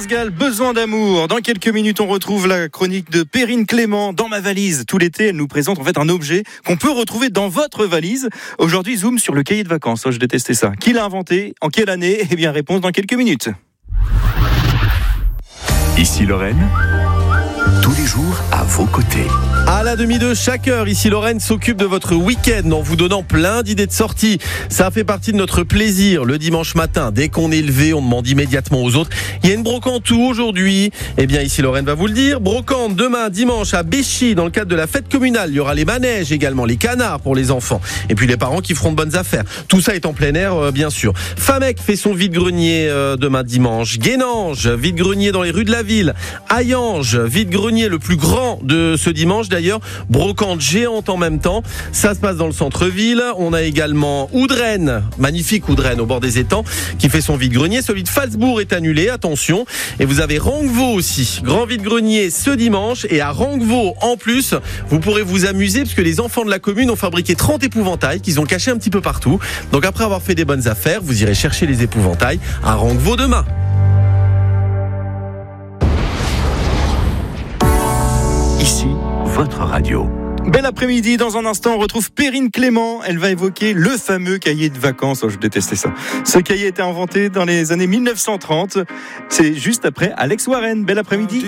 Gall, besoin d'amour. Dans quelques minutes, on retrouve la chronique de Perrine Clément dans ma valise. Tout l'été, elle nous présente en fait un objet qu'on peut retrouver dans votre valise. Aujourd'hui, zoom sur le cahier de vacances. Oh, je détestais ça. Qui l'a inventé? En quelle année? Eh bien, réponse dans quelques minutes. Ici Lorraine, tous les jours à vos côtés. À la demi de chaque heure, ici Lorraine s'occupe de votre week-end en vous donnant plein d'idées de sortie. Ça fait partie de notre plaisir. Le dimanche matin, dès qu'on est levé, on demande immédiatement aux autres. Il y a une brocante où aujourd'hui? Eh bien, ici Lorraine va vous le dire. Brocante demain, dimanche, à Béchy, dans le cadre de la fête communale. Il y aura les manèges également, les canards pour les enfants. Et puis les parents qui feront de bonnes affaires. Tout ça est en plein air, bien sûr. Famec fait son vide-grenier demain dimanche. Guénange, vide-grenier dans les rues de la ville. Hayange, vide-grenier le plus grand de ce dimanche d'ailleurs, brocante géante en même temps. Ça se passe dans le centre-ville. On a également Oudrenne, magnifique Oudrenne au bord des étangs, qui fait son vide-grenier. Celui de Falsbourg est annulé, attention. Et vous avez Rangevaux aussi, grand vide-grenier ce dimanche. Et à Rangevaux, en plus, vous pourrez vous amuser parce que les enfants de la commune ont fabriqué 30 épouvantails qu'ils ont cachés un petit peu partout. Donc après avoir fait des bonnes affaires, vous irez chercher les épouvantails à Rangevaux demain. Ici, votre radio. Bel après-midi, dans un instant, on retrouve Perrine Clément. Elle va évoquer le fameux cahier de vacances. Oh, je détestais ça. Ce cahier a été inventé dans les années 1930. C'est juste après Alex Warren. Bel après-midi.